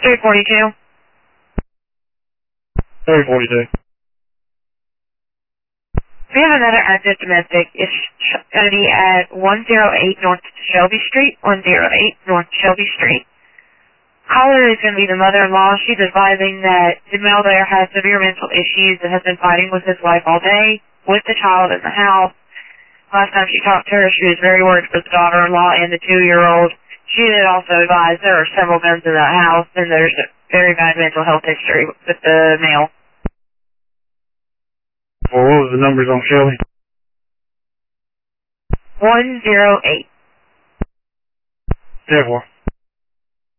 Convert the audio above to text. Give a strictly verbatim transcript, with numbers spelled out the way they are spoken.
three forty-two. three forty-two. We have another active domestic. It's going to be at one oh eight North Shelby Street, one oh eight North Shelby Street. Caller is going to be the mother-in-law. She's advising that the male there has severe mental issues and has been fighting with his wife all day, with the child in the house. Last time she talked to her, she was very worried for the daughter-in-law and the two-year-old. She did also advise there are several guns in that house, and there's a very bad mental health history with the male. Well, what was the numbers on Shelby? one oh eight. ten four.